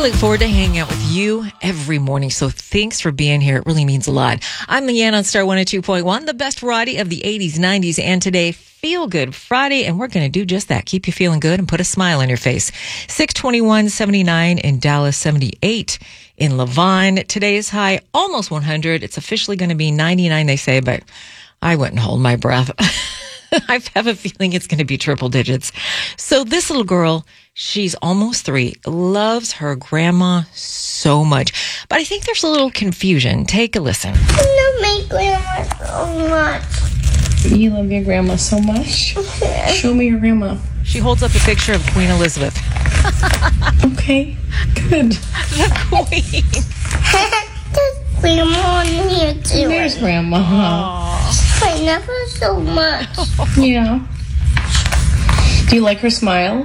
look forward to hanging out with you every morning. So thanks for being here. It really means a lot. I'm Leanne on Star 102.1, the best variety of the 80s, 90s, and today, Feel Good Friday. And we're going to do just that. Keep you feeling good and put a smile on your face. 621.79 in Dallas, 78 in Lavon. Today's high, almost 100. It's officially going to be 99, they say, but I wouldn't hold my breath. I have a feeling it's going to be triple digits. So this little girl, she's almost 3, loves her grandma so much. But I think there's a little confusion. Take a listen. I love my grandma so much. You love your grandma so much? Show me your grandma. She holds up a picture of Queen Elizabeth. Okay, good. The Queen. There's grandma in here too. There's grandma. I love her so much. Yeah. Do you like her smile?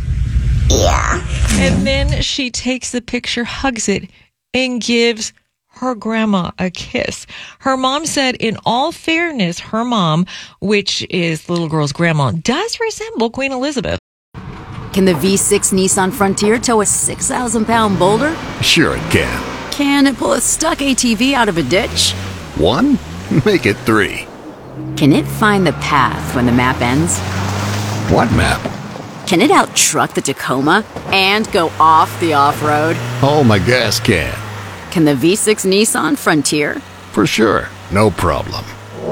Yeah. And then she takes the picture, hugs it, and gives her grandma a kiss. Her mom said, in all fairness, her mom, which is the little girl's grandma, does resemble Queen Elizabeth. Can the V6 Nissan Frontier tow a 6,000-pound boulder? Sure it can. Can it pull a stuck ATV out of a ditch? 1? Make it 3. Can it find the path when the map ends? What map? Can it out-truck the Tacoma and go off the off-road? Oh, my gas can. Can the V6 Nissan Frontier? For sure. No problem.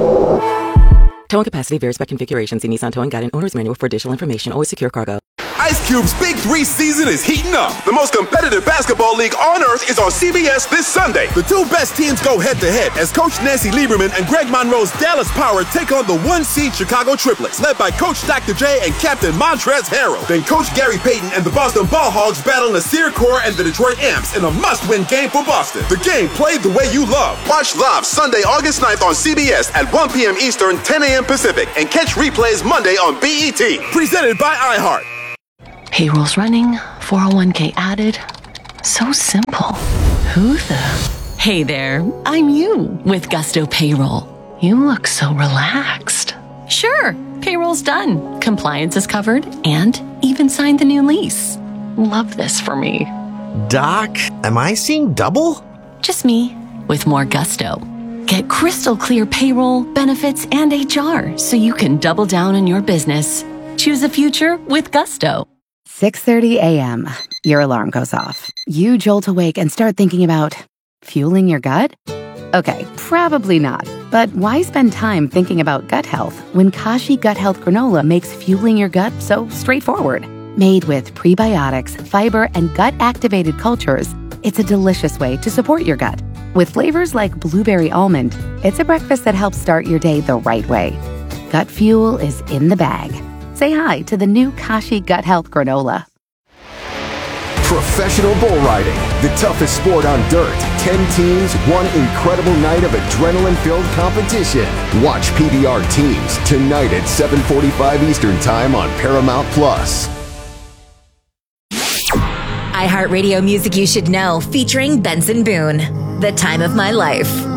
Towing capacity varies by configuration. See Nissan Towing Guide and Owner's Manual for additional information. Always secure cargo. Ice Cube's Big 3 season is heating up. The most competitive basketball league on earth is on CBS this Sunday. The 2 best teams go head-to-head as Coach Nancy Lieberman and Greg Monroe's Dallas Power take on the 1-seed Chicago Triplets, led by Coach Dr. J and Captain Montrezl Harrell. Then Coach Gary Payton and the Boston Ball Hogs battle Nasir Kaur and the Detroit Amps in a must-win game for Boston. The game played the way you love. Watch live Sunday, August 9th on CBS at 1 p.m. Eastern, 10 a.m. Pacific, and catch replays Monday on BET. Presented by iHeart. Payroll's running, 401k added. So simple. Who the? Hey there, I'm you with Gusto Payroll. You look so relaxed. Sure, payroll's done. Compliance is covered and even signed the new lease. Love this for me. Doc, am I seeing double? Just me with more gusto. Get crystal clear payroll, benefits, and HR so you can double down on your business. Choose a future with Gusto. 6:30 a.m. Your alarm goes off. You jolt awake and start thinking about fueling your gut? Okay, probably not. But why spend time thinking about gut health when Kashi Gut Health Granola makes fueling your gut so straightforward? Made with prebiotics, fiber, and gut-activated cultures, it's a delicious way to support your gut. With flavors like blueberry almond, it's a breakfast that helps start your day the right way. Gut fuel is in the bag. Say hi to the new Kashi Gut Health Granola. Professional bull riding, the toughest sport on dirt. 10 teams, one incredible night of adrenaline-filled competition. Watch PBR Teams tonight at 7:45 Eastern Time on Paramount+. iHeartRadio Music You Should Know, featuring Benson Boone. The Time of My Life.